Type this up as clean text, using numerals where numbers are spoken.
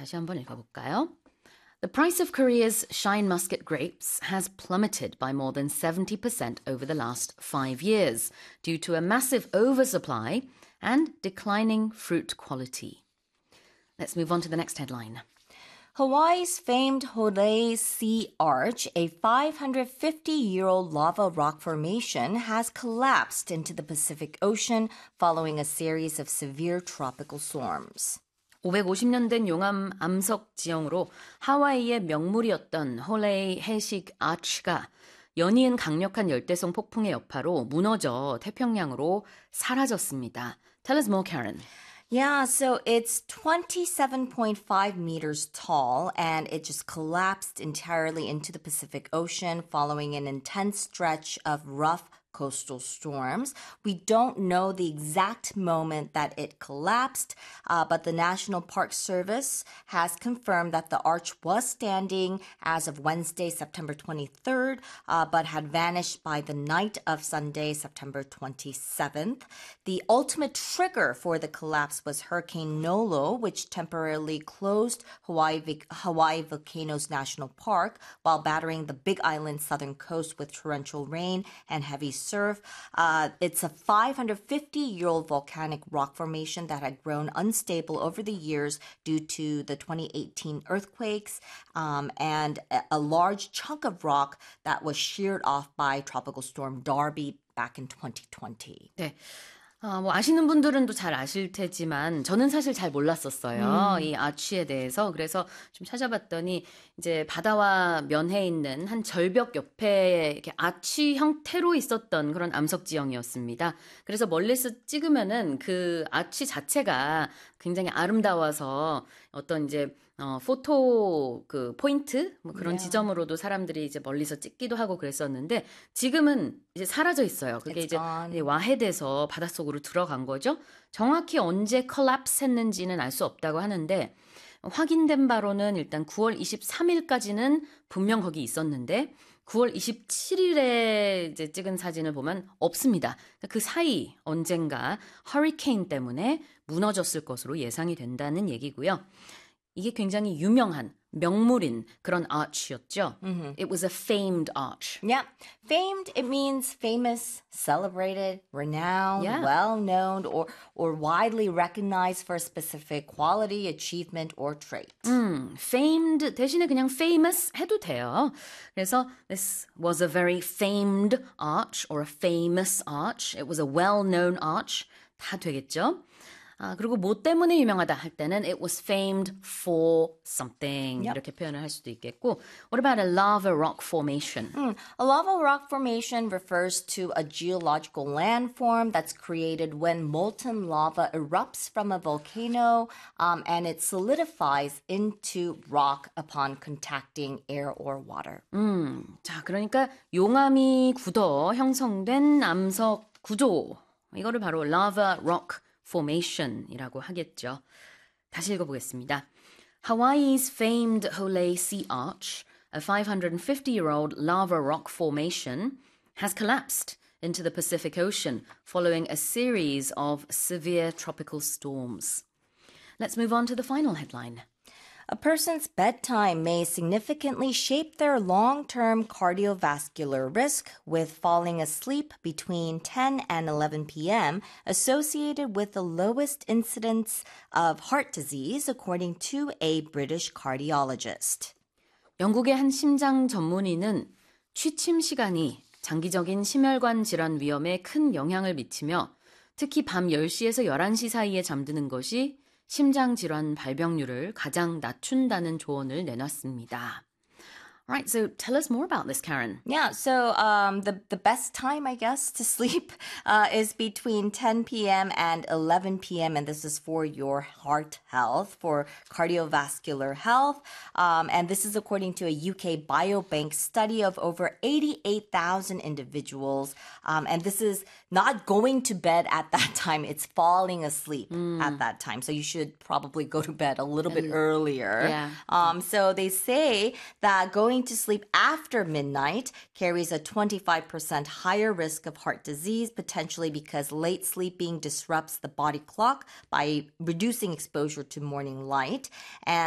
다시 한번 읽어볼까요? The price of Korea's shine muscat grapes has plummeted by more than 70% over the last 5 years due to a massive oversupply and declining fruit quality. Let's move on to the next headline. Hawaii's famed Holei Sea Arch, a 550-year-old lava rock formation, has collapsed into the Pacific Ocean following a series of severe tropical storms. 550년 된 용암 암석 지형으로 하와이의 명물이었던 홀레이 해식 아치가 연이은 강력한 열대성 폭풍의 여파로 무너져 태평양으로 사라졌습니다. Tell us more, Karen. Yeah, so it's 27.5 meters tall, and it just collapsed entirely into the Pacific Ocean following an intense stretch of rough coastal storms. We don't know the exact moment that it collapsed, but the National Park Service has confirmed that the arch was standing as of Wednesday, September 23rd, but had vanished by the night of Sunday, September 27th. The ultimate trigger for the collapse was Hurricane Nolo, which temporarily closed Hawaii Volcanoes National Park while battering the Big Island southern coast with torrential rain and heavy surf. It's a 550-year-old volcanic rock formation that had grown unstable over the years due to the 2018 earthquakes and a large chunk of rock that was sheared off by Tropical Storm Darby back in 2020. 네. 뭐 아시는 분들은 또 잘 아실 테지만 저는 사실 잘 몰랐었어요. 이 아취에 대해서. 그래서 좀 찾아봤더니 이제 바다와 면해 있는 한 절벽 옆에 이렇게 아취 형태로 있었던 그런 암석 지형이었습니다. 그래서 멀리서 찍으면은 그 아취 자체가 굉장히 아름다워서 어떤 이제 포토 그 포인트 뭐 그런 지점으로도 사람들이 이제 멀리서 찍기도 하고 그랬었는데 지금은 이제 사라져 있어요. 그게 이제 와해돼서 바닷속으로 들어간 거죠. 정확히 언제 컬랩스 했는지는 알 수 없다고 하는데 확인된 바로는 일단 9월 23일까지는 분명 거기 있었는데 9월 27일에 이제 찍은 사진을 보면 없습니다. 그 사이 언젠가 허리케인 때문에 무너졌을 것으로 예상이 된다는 얘기고요. 이게 굉장히 유명한 명물인 그런 arch였죠. It was a famed arch. Yeah. Famed, it means famous, celebrated, renowned, Yeah. well-known, or widely recognized for a specific quality, achievement, or trait. famed 대신에 그냥 famous 해도 돼요. 그래서 this was a very famed arch or a famous arch. It was a well-known arch. 다 되겠죠. 그리고 뭐 때문에 유명하다 할 때는 it was famed for something 이렇게 표현을 할 수도 있겠고 What about a lava rock formation? A lava rock formation refers to a geological landform that's created when molten lava erupts from a volcano and it solidifies into rock upon contacting air or water. 자, 그러니까 용암이 굳어 형성된 암석 구조 이거를 바로 lava rock formation이라고 하겠죠. 다시 읽어보겠습니다. Hawaii's famed Holei Sea Arch, a 550-year-old lava rock formation, has collapsed into the Pacific Ocean following a series of severe tropical storms. Let's move on to the final headline. A person's bedtime may significantly shape their long-term cardiovascular risk, with falling asleep between 10 and 11 p.m. associated with the lowest incidence of heart disease, according to a British cardiologist. 영국의 한 심장 전문의는 취침 시간이 장기적인 심혈관 질환 위험에 큰 영향을 미치며 특히 밤 10시에서 11시 사이에 잠드는 것이 심장 질환 발병률을 가장 낮춘다는 조언을 내놨습니다. Right, so tell us more about this, Karen. Yeah, so the best time, I guess, to sleep is between 10 p.m. and 11 p.m. And this is for your heart health, for cardiovascular health. And this is according to a UK Biobank study of over 88,000 individuals. And this is not going to bed at that time. It's falling asleep at that time. So you should probably go to bed a little bit earlier. Yeah. So they say that going to sleep after midnight carries a 25% higher risk of heart disease, potentially because late sleeping disrupts the body clock by reducing exposure to morning light. And